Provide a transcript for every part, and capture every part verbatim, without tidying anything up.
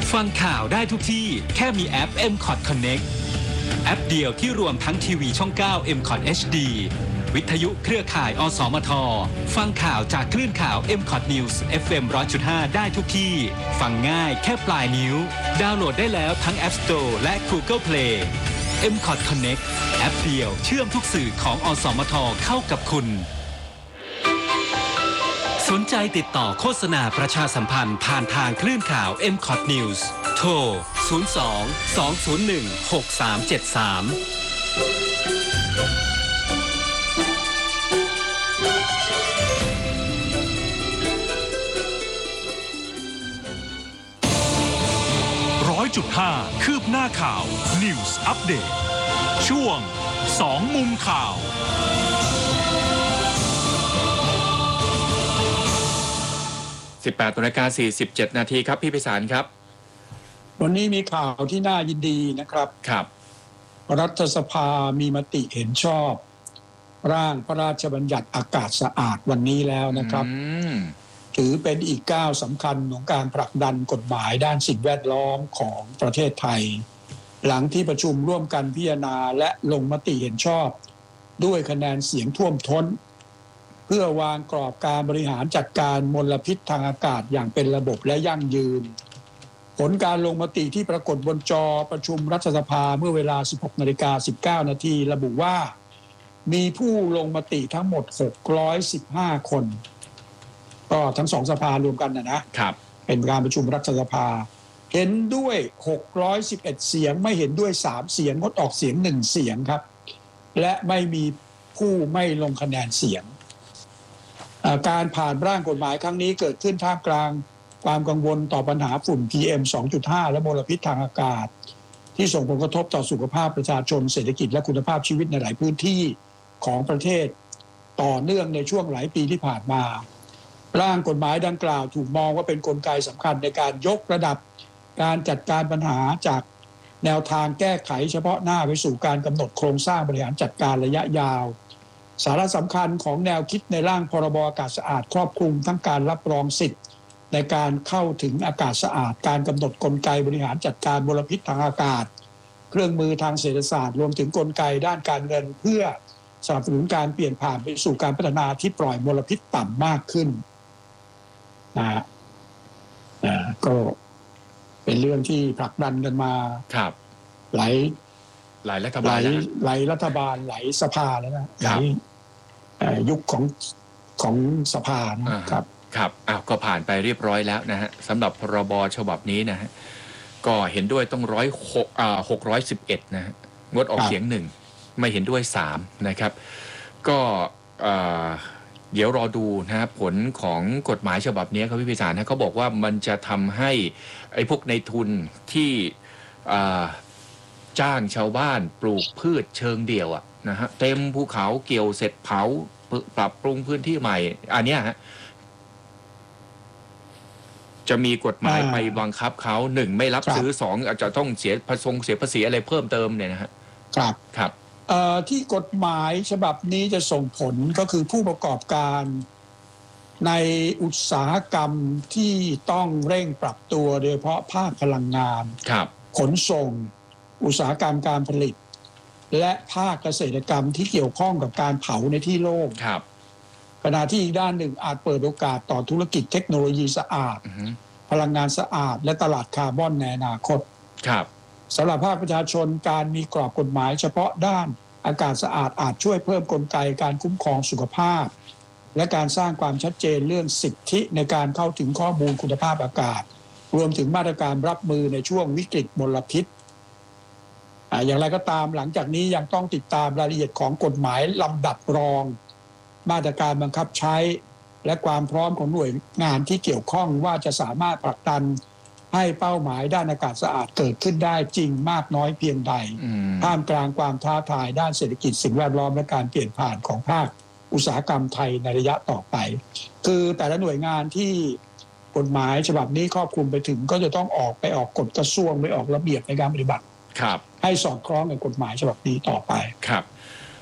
ฟังข่าวได้ทุกที่แค่มีแอป เอ็ม คอท Connect แอปเดียวที่รวมทั้งทีวีช่อง เก้า เอ็ม คอท เอช ดี วิทยุเครือข่าย อสมท ฟังข่าวจากคลื่นข่าว เอ็ม คอท News เอฟ เอ็ม หนึ่งร้อยจุดห้า ได้ทุกที่ ฟังง่ายแค่ปลายนิ้ว ดาวน์โหลดได้แล้วทั้ง App Store และ Google Play เอ็ม คอท Connect แอปเดียวเชื่อมทุกสื่อของ อสมท เข้ากับคุณสนใจติดต่อโฆษณาประชาสัมพันธ์ผ่านทางคลื่นข่าว เอ็ม คอท News โทร ศูนย์ สอง สอง ศูนย์ หนึ่ง หก สาม เจ็ด สามร้อยจุดห้า คืบหน้าข่าว News Update ช่วงสองมุมข่าวสิบแปดนาฬิกาสี่สิบเจ็ดนาทีครับพี่ไพศาลครับวันนี้มีข่าวที่น่ายินดีนะครับครับรัฐสภามีมติเห็นชอบร่างพระราชบัญญัติอากาศสะอาดวันนี้แล้วนะครับถือเป็นอีกก้าวสำคัญของการผลักดันกฎหมายด้านสิ่งแวดล้อมของประเทศไทยหลังที่ประชุมร่วมกันพิจารณาและลงมติเห็นชอบด้วยคะแนนเสียงท่วมท้นเพื่อวางกรอบการบริหารจัดการมลพิษทางอากาศอย่างเป็นระบบและยั่งยืนผลการลงมติที่ปรากฏบนจอประชุมรัฐสภาเมื่อเวลา สิบหกนาฬิกาสิบเก้านาทีระบุว่ามีผู้ลงมติทั้งหมดหกร้อยสิบห้าคนก็ทั้งสองสภารวมกันนะนะครับเป็นการประชุมรัฐสภาเห็นด้วยหกร้อยสิบเอ็ดเสียงไม่เห็นด้วยสามเสียงงดออกเสียงหนึ่งเสียงครับและไม่มีผู้ไม่ลงคะแนนเสียงการผ่านร่างกฎหมายครั้งนี้เกิดขึ้นท่ามกลางความกังวลต่อปัญหาฝุ่น พี เอ็ม สองจุดห้า และมลพิษทางอากาศที่ส่งผลกระทบต่อสุขภาพประชาชนเศรษฐกิจและคุณภาพชีวิตในหลายพื้นที่ของประเทศต่อเนื่องในช่วงหลายปีที่ผ่านมาร่างกฎหมายดังกล่าวถูกมองว่าเป็นกลไกสำคัญในการยกระดับการจัดการปัญหาจากแนวทางแก้ไขเฉพาะหน้าไปสู่การกำหนดโครงสร้างบริหารจัดการระยะยาวสาระสำคัญของแนวคิดในร่างพรบอากาศสะอาดครอบคลุมทั้งการรับรองสิทธิ์ในการเข้าถึงอากาศสะอาดการกำหนดกลไกบริหารจัดการมลพิษทางอากาศเครื่องมือทางเศรษฐศาสตร์รวมถึงกลไกด้านการเงินเพื่อสนับสนุนการเปลี่ยนผ่านไปสู่การพัฒนาที่ปล่อยมลพิษต่ำมากขึ้นนะอ่าก็เป็นเรื่องที่ผลักดันกันมาครับหลายหลายรัฐบาลหลายรัฐบาลหลายสภาแล้วนะหลายยุคของของสภานะครับครับอ้าวก็ผ่านไปเรียบร้อยแล้วนะฮะสำหรับพรบฉบับนี้นะฮะก็เห็นด้วยต้องร้อยหกอ่าหกร้อยสิบเอ็ดนะฮะงดออกเสียงหนึ่งไม่เห็นด้วยสามนะครับก็เดี๋ยวรอดูนะฮะผลของกฎหมายฉบับนี้ครับพี่พิสารนะเขาบอกว่ามันจะทำให้ไอ้พวกในทุนที่จ้างชาวบ้านปลูกพืชเชิงเดี่ยวอะนะฮะเต็มภูเขาเกี่ยวเสร็จเผาปรับปรุงพื้นที่ใหม่อันเนี้ยฮะจะมีกฎหมายไปบังคับเขาหนึ่งไม่รับซื้อสองอาจจะต้องเสียภาษีเสียภาษีอะไรเพิ่มเติมเนี่ยนะฮะครับครับที่กฎหมายฉบับนี้จะส่งผลก็คือผู้ประกอบการในอุตสาหกรรมที่ต้องเร่งปรับตัวโดยเฉพาะภาคพลังงานขนส่งอุตสาหกรรมการผลิตและภาคเกษตรกรรมที่เกี่ยวข้องกับการเผาในที่โล่งขณะที่อีกด้านหนึ่งอาจเปิดโอกาสต่อธุรกิจเทคโนโลยีสะอาดพลังงานสะอาดและตลาดคาร์บอนในอนาคตสำหรับภาคประชาชนการมีกรอบกฎหมายเฉพาะด้านอากาศสะอาดอาจช่วยเพิ่มกลไกการคุ้มครองสุขภาพและการสร้างความชัดเจนเรื่องสิทธิในการเข้าถึงข้อมูลคุณภาพอากาศรวมถึงมาตรการรับมือในช่วงวิกฤตมลพิษอย่างไรก็ตามหลังจากนี้ยังต้องติดตามรายละเอียดของกฎหมายลำดับรองมาตรการบังคับใช้และความพร้อมของหน่วยงานที่เกี่ยวข้องว่าจะสามารถผลักดันให้เป้าหมายด้านอากาศสะอาดเกิดขึ้นได้จริงมากน้อยเพียงใดท่ามกลางความท้าทายด้านเศรษฐกิจสิ่งแวดล้อมและการเปลี่ยนผ่านของภาคอุตสาหกรรมไทยในระยะต่อไปคือแต่ละหน่วยงานที่กฎหมายฉบับนี้ครอบคลุมไปถึงก็จะต้องออกไปออกกฎกระทรวงไปออกระเบียบในการปฏิบัติให้สอดคล้องกับกฎหมายฉบับนี้ต่อไปครับ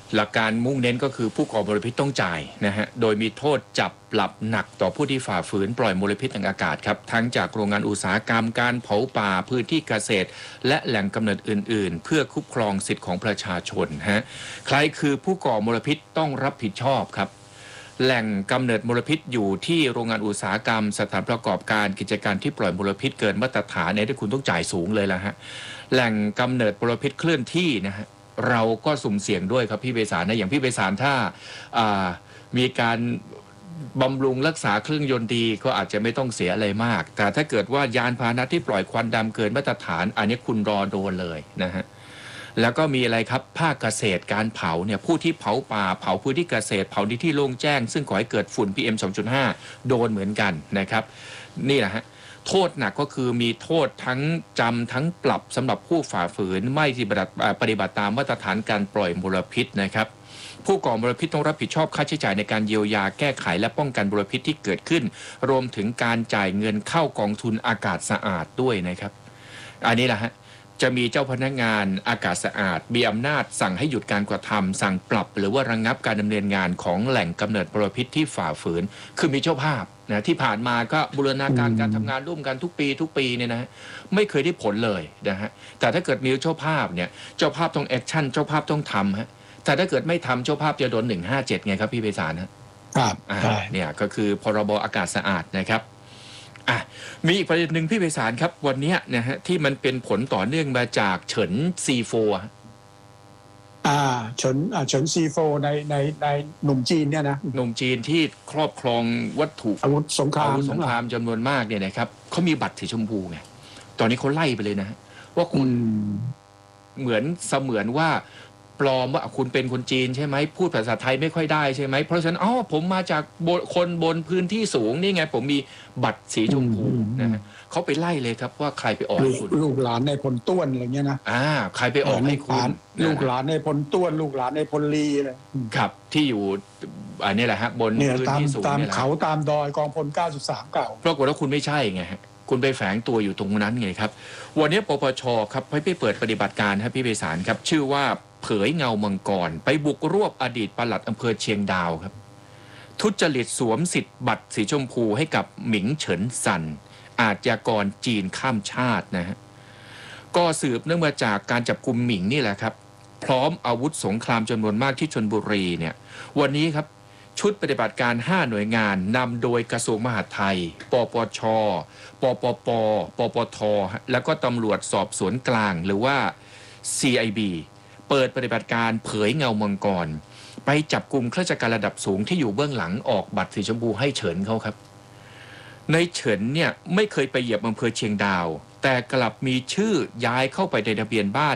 หลักการมุ่งเน้นก็คือผู้ก่อมลพิษต้องจ่ายนะฮะโดยมีโทษจับปรับหนักต่อผู้ที่ฝ่าฝืนปล่อยมลพิษทางอากาศครับทั้งจากโรงงานอุตสาหกรรมการเผาป่าพื้นที่เกษตร และแหล่งกำเนิดอื่นๆ เพื่อคุ้มครองสิทธิของประชาชนฮะใครคือผู้ก่อมลพิษต้องรับผิดชอบครับแหล่งกำเนิดมลพิษอยู่ที่โรงงานอุตสาหกรรมสถานประกอบการกิจการที่ปล่อยมลพิษเกินมาตรฐานเนี่ยที่คุณต้องจ่ายสูงเลยละฮะแหล่งกำเนิดมลพิษเคลื่อนที่นะฮะเราก็สุ่มเสี่ยงด้วยครับพี่ไพศาลนะอย่างพี่ไพศาลถ้ามีการบำรุงรักษาเครื่องยนต์ดีก็อาจจะไม่ต้องเสียอะไรมากแต่ถ้าเกิดว่ายานพาหนะที่ปล่อยควันดำเกินมาตรฐานอันนี้คุณรอโดนเลยนะฮะแล้วก็มีอะไรครับภาคเกษตรการเผาเนี่ยผู้ที่เผาป่าเผาพื้นที่เกษตรเผาในที่โล่งแจ้งซึ่งก่อให้เกิดฝุ่น พี เอ็ม สองจุดห้า โดนเหมือนกันนะครับนี่แหละฮะโทษหนักก็คือมีโทษทั้งจำทั้งปรับสำหรับผู้ฝ่าฝืนไม่ปฏิบัติตามมาตรฐานการปล่อยมลพิษนะครับผู้ก่อมลพิษต้องรับผิดชอบค่าใช้จ่ายในการเยียวยาแก้ไขและป้องกันมลพิษที่เกิดขึ้นรวมถึงการจ่ายเงินเข้ากองทุนอากาศสะอาดด้วยนะครับอันนี้แหละฮะจะมีเจ้าพนักงานอากาศสะอาดมีอำนาจสั่งให้หยุดการกระทำสั่งปรับหรือว่าระงับการดำเนินงานของแหล่งกำเนิดมลพิษที่ฝ่าฝืนคือมีเจ้าภาพนะที่ผ่านมาก็บูรณาการการทำงานร่วมกันทุกปีทุกปีเนี่ยนะไม่เคยได้ผลเลยนะฮะแต่ถ้าเกิดมีเจ้าภาพเนี่ยเจ้าภาพต้องแอคชั่นเจ้าภาพต้องทำฮะแต่ถ้าเกิดไม่ทำเจ้าภาพจะโดนหนึ่งห้าเจ็ดไงครับพี่ไพศาลนะครับเนี่ยก็คือพรบอากาศสะอาดนะครับอ่ะมีอีกประเด็นหนึ่งพี่ไพศาลครับวันนี้นะฮะที่มันเป็นผลต่อเนื่องมาจากเฉิน ซี โฟร์อ่าเฉินอ่าเฉิน ซี โฟร์ ในในในหนุ่มจีนเนี่ยนะหนุ่มจีนที่ครอบครองวัตถุอาวุธสงครามอาวุธสงครามจำนวนมากเนี่ยนะครับเขามีบัตรสีชมพูไงตอนนี้เขาไล่ไปเลยนะว่าคุณเหมือนเสมือนว่าปลอมว่าคุณเป็นคนจีนใช่ไหมพูดภาษาไทยไม่ค่อยได้ใช่ไหมเพราะฉะนั้นอ๋อผมมาจากคนบนพื้นที่สูงนี่ไงผมมีบัตรสีชมพูนะฮะเขาไปไล่เลยครับว่าใครไปออกให้คุณลูกหลานในพลต้วนอะไรเงี้ยนะอ่าใครไปออกให้คุณลูกหลานในพลต้วนลูกหลานในพลลีอะไรครับที่อยู่อันนี้แหละฮะบนพื้นที่สูงตามเขาตามดอยกองพลเก้าสิบสามเก่าปรากฏว่าคุณไม่ใช่ไงฮะคุณไปแฝงตัวอยู่ตรงนั้นไงครับวันนี้ปปชครับให้ไปเปิดปฏิบัติการครับพี่ไพศาลครับชื่อว่าเผยเงามังกรไปบุกรวบอดีตปลัดอำเภอเชียงดาวครับทุจริตสวมสิทธิ์บัตรสีชมพูให้กับหมิงเฉินซันอาชญากรจีนข้ามชาตินะฮะก็สืบเนื่องมาจากการจับกุมหมิงนี่แหละครับพร้อมอาวุธสงครามจำนวนมากที่ชลบุรีเนี่ยวันนี้ครับชุดปฏิบัติการห้าหน่วยงานนำโดยกระทรวงมหาดไทยปปชปปปปปทแล้วก็ตำรวจสอบสวนกลางหรือว่า ซี ไอ บี เปิดปฏิบัติการเผยเงามังกรไปจับกลุ่มข้าราชการระดับสูงที่อยู่เบื้องหลังออกบัตรสีชมพูให้เฉินเขาครับในเฉินเนี่ยไม่เคยไปเหยียบอำเภอเชียงดาวแต่กลับมีชื่อย้ายเข้าไปในทะเบียนบ้าน